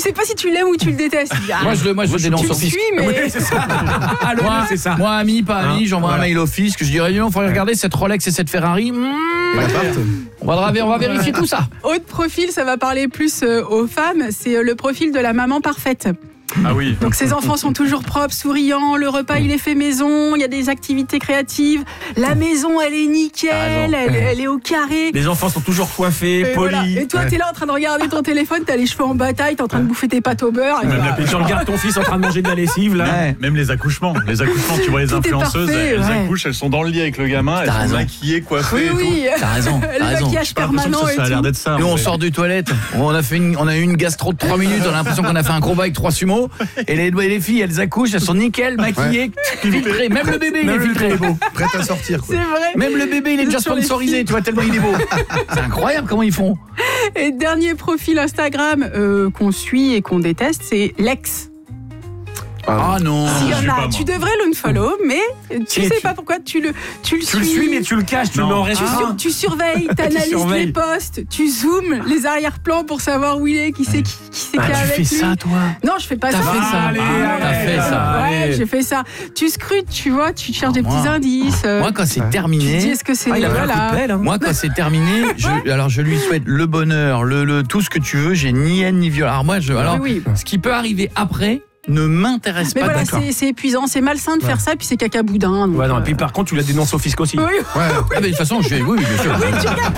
sais pas si tu l'aimes ou tu le détestes. Moi je le dénonce au fisc. Mais... Oui, c'est ça. C'est ça. Moi, ami, pas ami, j'envoie un mail au fisc. Je dirais, il faudrait regarder cette Rolex et cette Ferrari. On va vérifier tout ça. Autre profil, ça va parler plus aux femmes, c'est le profil de la maman parfaite. Ah oui. Donc ses enfants sont toujours propres, souriants, le repas il est fait maison, il y a des activités créatives, la maison elle est nickel, elle est au carré. Les enfants sont toujours coiffés, Et polis. voilà. Et toi t'es là en train de regarder ton téléphone, t'as les cheveux en bataille, t'es en train de bouffer tes pâtes au beurre. Et tu regardes ton fils en train de manger de la lessive là. Ouais. Même les accouchements, tu vois les Tout est influenceuses, parfait, elles ouais. accouchent, elles sont dans le lit avec le gamin, elles sont maquillées, coiffées Oui, et tout. T'as raison. le maquillage permanent et Ça a l'air tout. d'être ça. Nous en on fait. sort du toilette, on a eu une gastro de 3 minutes, on a l'impression qu'on a fait un combat avec 3 sumos. Et les filles elles accouchent, elles sont nickel, maquillées, filtrées. Même le bébé il est filtré. Prête à sortir, quoi. C'est vrai. Même le bébé il est déjà Sur les sponsorisé, filles. tu vois, tellement il est beau. C'est incroyable comment ils font. Et dernier profil Instagram qu'on suit et qu'on déteste, c'est l'ex. Ah non. S'il y en je sais a, pas, moi. tu devrais l'unfollow, mais tu sais pas pourquoi tu le Tu le suis. suis mais tu le caches, tu le Non. mets en Tu, restreint. tu surveilles, tu analyses surveilles. les posts, tu zoomes les arrière-plans pour savoir où il est, qui c'est qui c'est qui est Tu avec fais lui. ça toi. Non, je fais pas T'as ça. fait ça. Allez, T'as allez, fait ça. Ouais, allez. j'ai fait ça. Tu scrutes, tu vois, tu cherches des moi- petits indices. Moi quand c'est tu te dis terminé, est-ce que c'est Il a pris un coup de voilà. pelle, hein. moi quand c'est terminé, alors je lui souhaite le bonheur, le tout ce que tu veux, j'ai ni haine ni violence. Alors moi Oui. ce qui peut arriver après ne m'intéresse Mais pas. voilà, D'accord. c'est épuisant, c'est malsain de faire ça, puis c'est caca boudin. donc, Ouais, non, et puis par contre, tu la dénonces au fisc aussi. oui. Ah, mais de toute façon, oui, bien sûr.